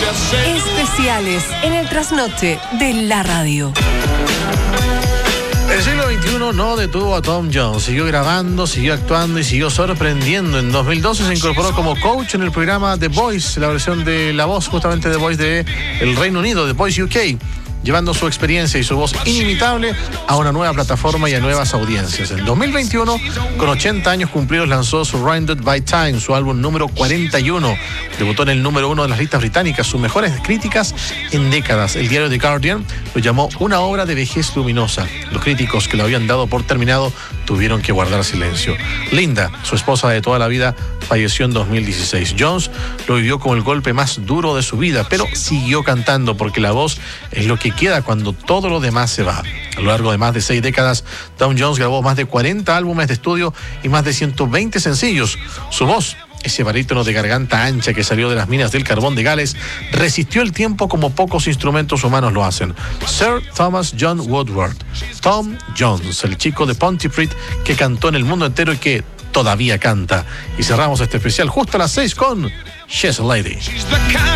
Especiales en el trasnoche de la radio. El siglo XXI no detuvo a Tom Jones, siguió grabando, siguió actuando y siguió sorprendiendo. En 2012 se incorporó como coach en el programa The Voice, la versión de La Voz, justamente The Voice de el Reino Unido, The Voice UK, llevando su experiencia y su voz inimitable a una nueva plataforma y a nuevas audiencias. En 2021, con 80 años cumplidos, lanzó Surrounded by Time, su álbum número 41. Debutó en el número 1 de las listas británicas, sus mejores críticas en décadas. El diario The Guardian lo llamó una obra de vejez luminosa. Los críticos que lo habían dado por terminado tuvieron que guardar silencio. Linda, su esposa de toda la vida, falleció en 2016. Jones lo vivió como el golpe más duro de su vida, pero siguió cantando porque la voz es lo que queda cuando todo lo demás se va. A lo largo de más de 6 décadas, Tom Jones grabó más de 40 álbumes de estudio y más de 120 sencillos. Su voz, ese barítono de garganta ancha que salió de las minas del carbón de Gales, resistió el tiempo como pocos instrumentos humanos lo hacen. Sir Thomas John Woodward, Tom Jones, el chico de Pontypridd que cantó en el mundo entero y que todavía canta. Y cerramos este especial justo a las 6 con She's a Lady.